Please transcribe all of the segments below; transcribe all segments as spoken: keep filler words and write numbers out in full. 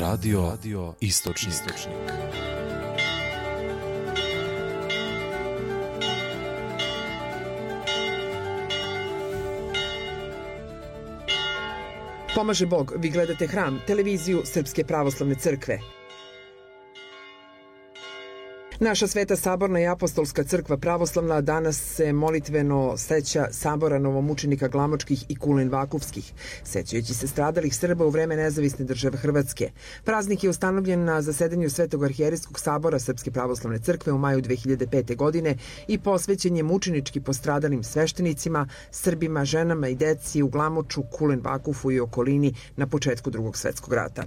Radio, Radio Istočnik. Istočnik. Pomaže Bog, vi gledate Hram, televiziju Srpske pravoslavne crkve. Naša Sveta Saborna i Apostolska crkva pravoslavna danas se molitveno seća sabora novomučenika Glamočkih i Kulen Vakufskih, sećajući se stradalih Srba u vreme nezavisne države Hrvatske. Praznik je ustanovljen na zasedanju Svetog arhijerejskog sabora Srpske pravoslavne crkve u maju dve hiljade pete. godine i posvećen je mučenički postradalim sveštenicima, Srbima, ženama i deci u Glamoču, Kulen Vakufu i okolini na početku Drugog svetskog rata.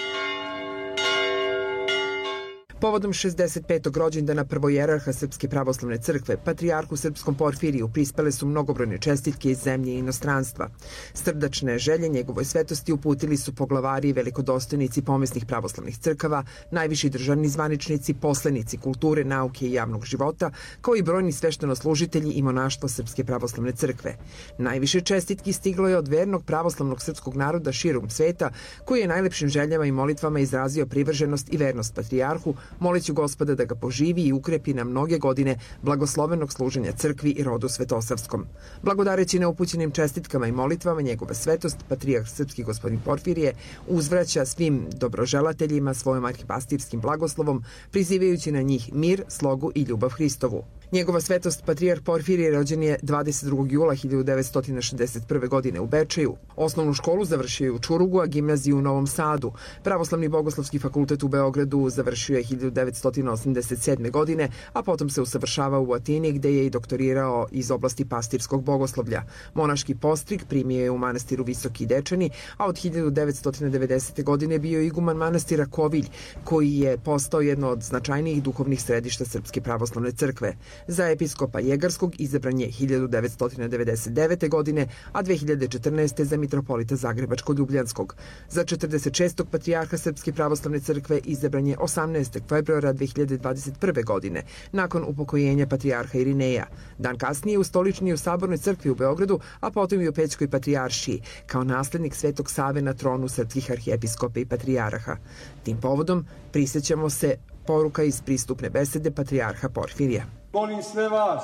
Povodom šezdeset petog rođendana prvojerarha Srpske pravoslavne crkve, patrijarhu Srpskom Porfiriju, prispele su mnogobrojne čestitke iz zemlje i inostranstva. Srdačne želje njegovoj svetosti uputili su poglavari i velikodostojnici pomesnih pravoslavnih crkava, najviši državni zvaničnici, poslenici kulture, nauke i javnog života, kao i brojni sveštenoslužitelji i monaštvo Srpske pravoslavne crkve. Najviše čestitki stiglo je od vernog pravoslavnog srpskog naroda širom sveta, koji je najlepšim željama i molitvama izrazio privrženost i vernost patrijarhu, moliću Gospoda da ga poživi i ukrepi na mnoge godine blagoslovenog služenja crkvi i rodu svetosavskom. Blagodareći neupućenim čestitkama i molitvama, njegova svetost, patrijarh srpski gospodin Porfirije, uzvraća svim dobroželateljima svojom arhipastirskim blagoslovom, prizivajući na njih mir, slogu i ljubav Hristovu. Njegova svetost, patrijarh Porfirije, rođen je dvadeset drugog jula hiljadu devetsto šezdeset prve. godine u Bečeju. Osnovnu školu završio je u Čurugu, a gimnaziju u Novom Sadu. Pravoslavni bogoslovski fakultet u Beogradu završio je hiljadu devetsto osamdeset sedme. godine, a potom se usavršavao u Atini, gde je i doktorirao iz oblasti pastirskog bogoslovlja. Monaški postrig primio je u manastiru Visoki Dečani, a od hiljadu devetsto devedesete. godine bio je iguman manastira Kovilj, koji je postao jedno od značajnijih duhovnih središta Srpske pravoslavne crkve. Za episkopa Jegarskog izabran je hiljadu devetsto devedeset devete. godine, a dve hiljade četrnaeste. za mitropolita Zagrebačko-Ljubljanskog. Za četrdeset šestog patrijarha Srpske pravoslavne crkve izabran je osamnaestog februara dve hiljade dvadeset prve. godine, nakon upokojenja patrijarha Irineja. Dan kasnije ustoličen u Sabornoj crkvi u Beogradu, a potom i u Pećkoj patrijaršiji, kao naslednik Svetog Save na tronu srpskih arhijepiskopa i patrijaraha. Tim povodom prisjećamo se poruka iz pristupne besede patrijarha Porfirija. Molim sve vas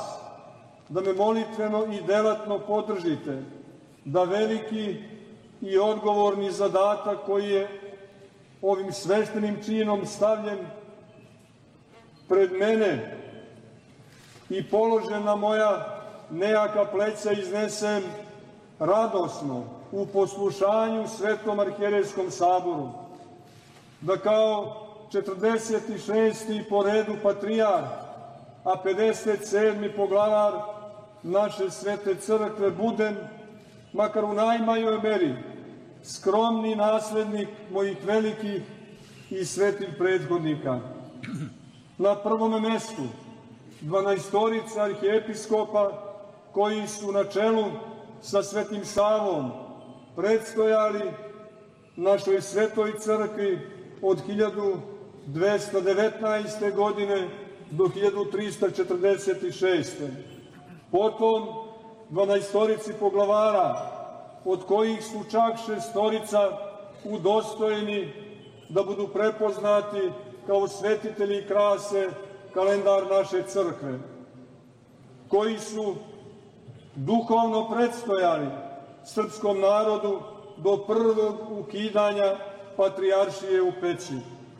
da me molitveno i delatno podržite, da veliki i odgovorni zadatak koji je ovim sveštenim činom stavljen pred mene i položen na moja nejaka pleća iznesem radosno u poslušanju Svetom arhijerejskom saboru, da kao četrdeset šesti po redu patrijarh, a pedeset sedmi poglavar naše svete crkve budem, makar u najmanjoj meri, skromni naslednik mojih velikih i svetih prethodnika. Na prvom mestu dvanaestorica arhijepiskopa koji su na čelu sa Svetim Savom predstojali našoj svetoj crkvi od hiljadu dvesta devetnaeste. godine do hiljadu trista četrdeset šeste. Potom dvanaestorici poglavara, od kojih su čak šestorica udostojeni da budu prepoznati kao svetitelji krase kalendar naše crkve, koji su duhovno predstojali srpskom narodu do prvog ukidanja patrijaršije u Peći.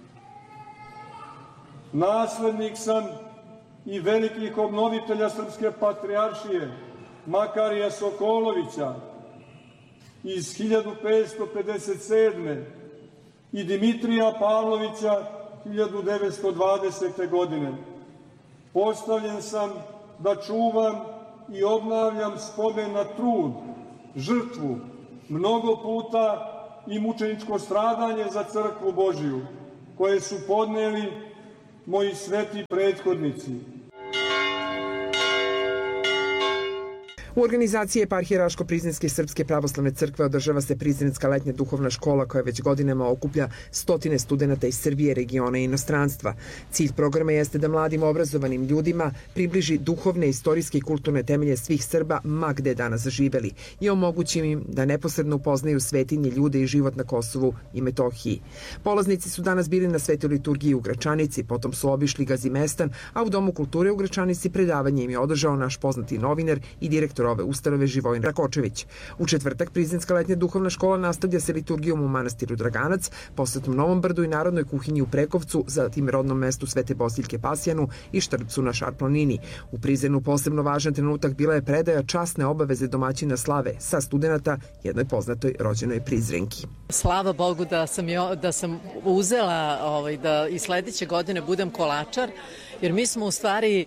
Naslednik sam i velikih obnovitelja Srpske patrijaršije, Makarija Sokolovića iz hiljadu petsto pedeset sedme. i Dimitrija Pavlovića hiljadu devetsto dvadesete. godine. Postavljen sam da čuvam i obnavljam spomen na trud, žrtvu, mnogo puta i mučeničko stradanje za crkvu Božiju, koje su podneli moji sveti prethodnici. U organizaciji Eparhije Raško-Prizrenske Srpske pravoslavne crkve održava se Prizrenska letnja duhovna škola koja već godinama okuplja stotine studenata iz Srbije, regiona i inostranstva. Cilj programa jeste da mladim obrazovanim ljudima približi duhovne, istorijske i kulturne temelje svih Srba ma gde danas zaživeli i omogući im da neposredno upoznaju svetinje, ljude i život na Kosovu i Metohiji. Polaznici su danas bili na svetoj liturgiji u Gračanici, potom su obišli Gazimestan, a u Domu kulture u Gračanici predavanje im je održao naš poznati novinar i direktor ove ustanove Živojin Rakočević. U četvrtak Prizrenska letnja duhovna škola nastavlja se liturgijom u manastiru Draganac, posvetom Novom Brdu i narodnoj kuhinji u Prekovcu, zatim rodnom mestu Svete Bosiljke Pasjanu i Štrpcu na Šarplanini. U Prizrenu posebno važan trenutak bila je predaja časne obaveze domaćina slave sa studenata jednoj poznatoj rođenoj Prizrenki. Slava Bogu da sam, jo, da sam uzela ovaj, da i sledeće godine budem kolačar, jer mi smo u stvari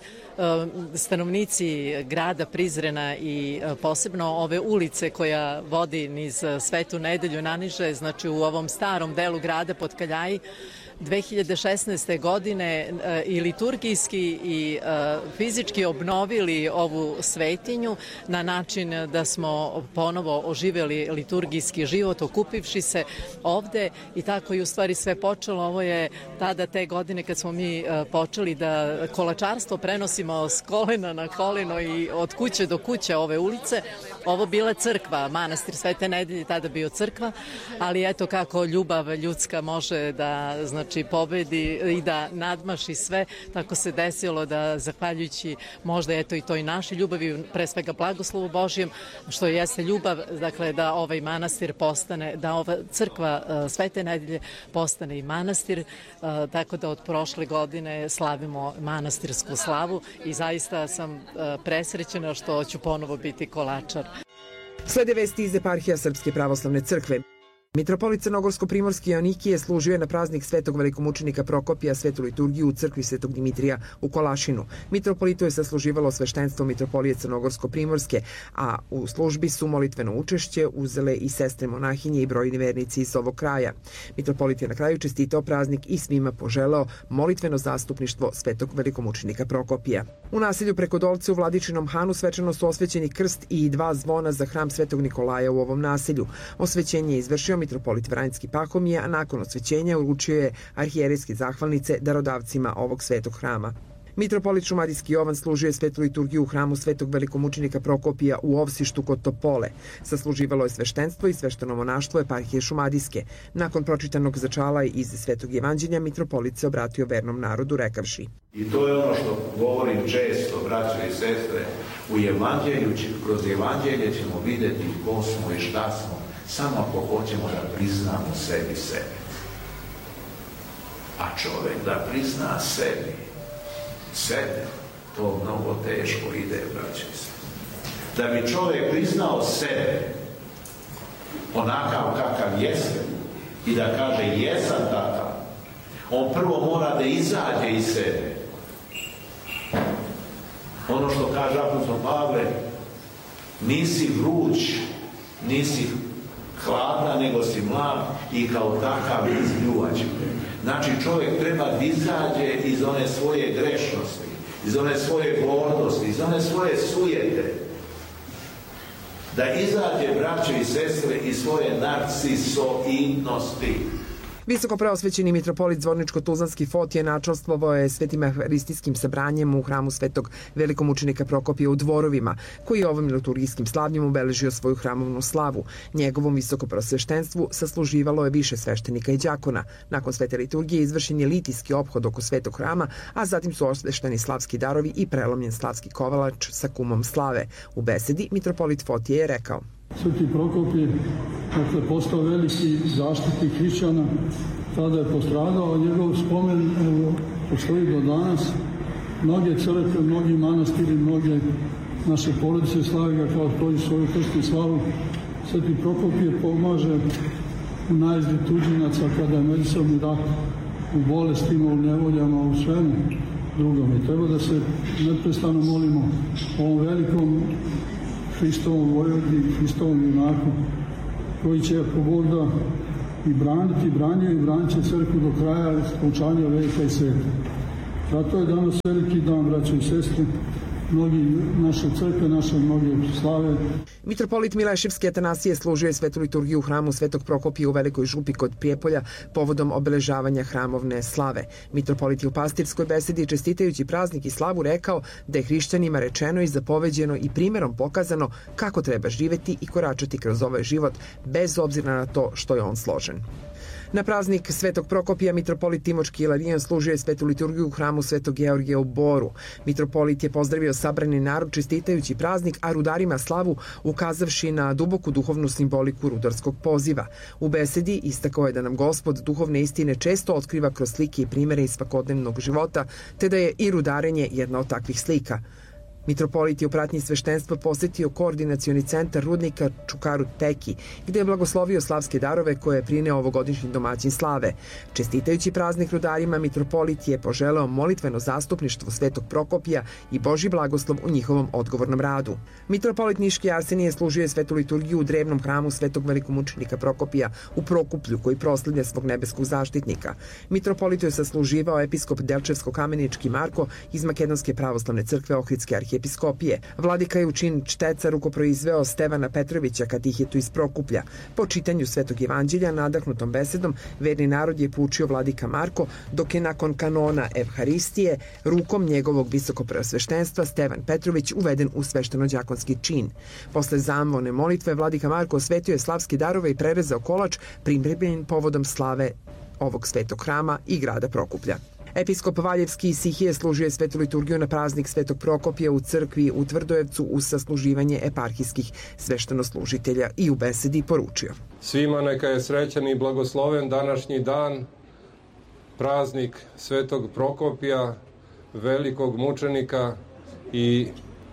stanovnici grada Prizrena i posebno ove ulice koja vodi niz Svetu nedelju naniže, znači u ovom starom delu grada Potkaljaji, dve hiljade šesnaeste. godine i liturgijski i fizički obnovili ovu svetinju na način da smo ponovo oživjeli liturgijski život okupivši se ovde i tako i u stvari sve počelo. Ovo je tada te godine kad smo mi počeli da kolačarstvo prenosimo s kolena na koleno i od kuće do kuće ove ulice. Ovo bila crkva, manastir Svete nedelje tada bio crkva, ali eto kako ljubav ljudska može da znači Znači pobedi i da nadmaši sve, tako se desilo da zahvaljujući možda eto i toj našoj ljubavi, pre svega blagoslovu Božijem, što jeste ljubav, dakle da ovaj manastir postane, da ova crkva Svete nedelje postane i manastir, tako da od prošle godine slavimo manastirsku slavu i zaista sam presrećena što ću ponovo biti kolačar. Slede vesti iz Eparhija Srpske pravoslavne crkve. Mitropolit Crnogorsko-Primorski Joanikije služio je na praznik svetog velikomučenika Prokopija svetu liturgiju u crkvi Svetog Dimitrija u Kolašinu. Mitropolitu je sasluživalo sveštenstvo Mitropolije Crnogorsko-Primorske, a u službi su molitveno učešće uzele i sestre monahinje i brojni vernici iz ovog kraja. Mitropolit je na kraju čestitao praznik i svima poželeo molitveno zastupništvo svetog velikomučenika Prokopija. U naselju preko Dolce u Vladičinom Hanu svečano su osvećeni krst i dva zvona za hram Svetog Nikolaja u ovom naselju. Osvećenje je izvršio mitropolit Vranjski Pahomije, a nakon osvećenja uručio je arhijerejske zahvalnice darodavcima ovog svetog hrama. Mitropolit Šumadijski Jovan služio je svetu liturgiju u hramu Svetog velikomučenika Prokopija u Ovsištu kod Topole. Sasluživalo je sveštenstvo i svešteno monaštvo Eparhije Šumadijske. Nakon pročitanog začala iz Svetog evanđelja, mitropolit se obratio vernom narodu rekavši: I to je ono što govorim često, braćo i sestre, u evanđelju, kroz evanđelje ćemo vidjeti ko smo i šta smo, samo ako hoćemo da priznamo sebi sebe. A čovjek da prizna sebi, sebe, to mnogo teško ide, braće i sestre. Da bi čovjek priznao sebe, onakav kakav jeste, i da kaže jesam takav, on prvo mora da izađe iz sebe. Ono što kaže apostol Pavle, nisi vruć, nisi hladna, nego si mlad i kao takav izbljuvaće. Znači čovjek treba da izađe iz one svoje grešnosti, iz one svoje gordosti, iz one svoje sujete. Da izađe, braćo i sestre, iz svoje narcisoidnosti. Visoko preosvećeni mitropolit Zvorničko-Tuzlanski Fotije načastvovao je svetim euharistijskim sabranjem u hramu Svetog velikomučenika Prokopija u Dvorovima, koji je ovim liturgijskim slavljem obeležio svoju hramovnu slavu. Njegovom visoko preosveštenstvu sasluživalo je više sveštenika i đakona. Nakon svete liturgije izvršen je litijski ophod oko svetog hrama, a zatim su osvešteni slavski darovi i prelomljen slavski kovalač sa kumom slave. U besedi mitropolit Fotije je rekao: Sveti Prokopije, dakle, postao veliki zaštitnik hrišćana, tada je postradao, a njegov spomen evo, postoji do danas. Mnoge crkve, mnogi manastiri, mnoge naše porodice slave ga kao tvoju svoju krstnu slavu. Sveti Prokopije pomaže u najezdi tuđinaca kada je međusobni rat, u bolestima, u nevoljama, u svemu drugome. Treba da se neprestano molimo ovom velikom Hristovom vojvodi, Hristovom junaku, koji će, ako Bog da, i braniti, branio i branit će crkvu do kraja skončanja veka i sveta. Zato je danas veliki dan, braćo i sestre, mnogi naše crkve, naše mnoge slave. Mitropolit Mileševski Atanasije služio je svetu liturgiju u hramu Svetog Prokopija u Velikoj Župi kod Prijepolja povodom obeležavanja hramovne slave. Mitropolit je u pastirskoj besedi čestitajući praznik i slavu rekao da je hrišćanima rečeno i zapoveđeno i primjerom pokazano kako treba živeti i koračati kroz ovaj život bez obzira na to što je on složen. Na praznik Svetog Prokopija mitropolit Timočki Ilarijan služio je svetu liturgiju u hramu Svetog Georgija u Boru. Mitropolit je pozdravio sabrani narod čestitajući praznik, a rudarima slavu ukazavši na duboku duhovnu simboliku rudarskog poziva. U besedi istakao je da nam Gospod duhovne istine često otkriva kroz slike i primere iz svakodnevnog života, te da je i rudarenje jedna od takvih slika. Mitropolit je u pratnji sveštenstva posjetio koordinacioni centar rudnika Čukarut Peki, gde je blagoslovio slavske darove koje je prineo ovogodišnji domaćin slave. Čestitajući praznik rudarima, mitropolit je poželeo molitveno zastupništvo Svetog Prokopija i Božji blagoslov u njihovom odgovornom radu. Mitropolit Niški Arsenije služio je svetu liturgiju u drevnom hramu Svetog velikomučenika Prokopija u Prokuplju, koji proslavlja svog nebeskog zaštitnika. Mitropolitu je sasluživao episkop Delčevsko-Kamenički Marko iz Makedonske pravoslavne crkve Ohridske arhijepiskopije. Vladika je u čin čteca rukoproizveo Stevana Petrovića, katehetu iz Prokuplja. Po čitanju Svetog evanđelja nadahnutom besedom, verni narod je poučio vladika Marko, dok je nakon kanona Evharistije rukom njegovog visokopreosveštenstva Stevan Petrović uveden u svešteno-đakonski čin. Posle zamvone molitve vladika Marko osvetio je slavske darove i prerezao kolač pripremljen povodom slave ovog svetog hrama i grada Prokuplja. Episkop Valjevski Isihije služio je svetu liturgiju na praznik Svetog Prokopija u crkvi u Tvrdojevcu uz sasluživanje eparhijskih sveštenoslužitelja i u besedi poručio. Svima neka je srećan i blagosloven današnji dan, praznik Svetog Prokopija, velikog mučenika i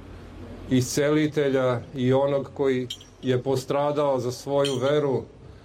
iscelitelja i onog koji je postradao za svoju veru,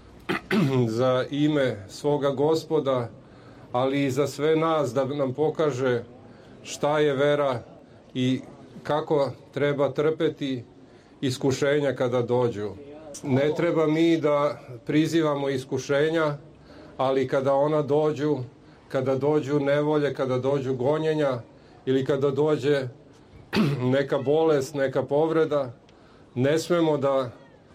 za ime svoga Gospoda, ali i za sve nas da nam pokaže šta je vera i kako treba trpeti iskušenja kada dođu. Ne treba mi da prizivamo iskušenja, ali kada ona dođu, kada dođu nevolje, kada dođu gonjenja ili kada dođe neka bolest, neka povreda, ne smemo da,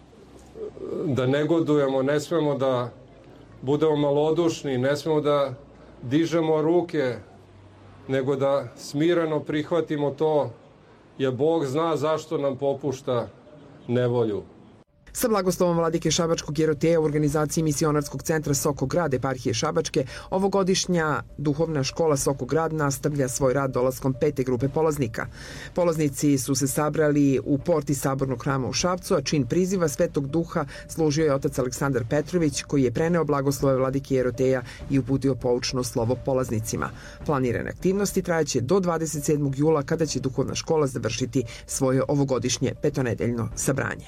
da negodujemo, ne smemo da budemo malodušni, ne smemo da dižemo ruke, nego da smireno prihvatimo to, jer Bog zna zašto nam popušta nevolju. Sa blagoslovom vladike Šabačkog jeroteja u organizaciji misionarskog centra Sokograd eparhije Šabačke, ovogodišnja duhovna škola Sokograd nastavlja svoj rad dolaskom pete grupe polaznika. Polaznici su se sabrali u porti Sabornog hrama u Šapcu, a čin priziva Svetog Duha služio je otac Aleksandar Petrović, koji je preneo blagoslove vladike jeroteja i uputio poučno slovo polaznicima. Planirane aktivnosti trajaće do dvadeset sedmog jula, kada će duhovna škola završiti svoje ovogodišnje petonedeljno sabranje.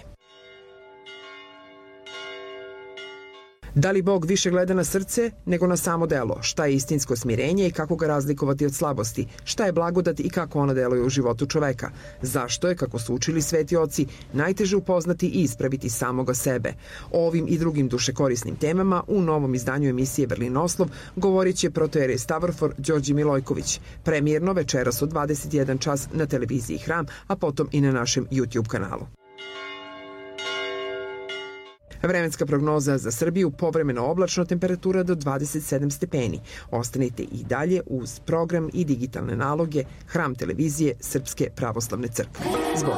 Da li Bog više gleda na srce nego na samo delo? Šta je istinsko smirenje i kako ga razlikovati od slabosti? Šta je blagodat i kako ona deluje u životu čoveka? Zašto je, kako su učili sveti oci, najteže upoznati i ispraviti samoga sebe? O ovim i drugim dušekorisnim temama u novom izdanju emisije Vrlinoslov govorit će protojerej Stavrofor Đorđe Milojković. Premijerno večeras od dvadeset jedan čas na televiziji Hram, a potom i na našem YouTube kanalu. Vremenska prognoza za Srbiju: povremeno oblačno, temperatura do dvadeset sedam stepeni. Ostanite i dalje uz program i digitalne naloge Hram televizije Srpske pravoslavne crkve. Zbog.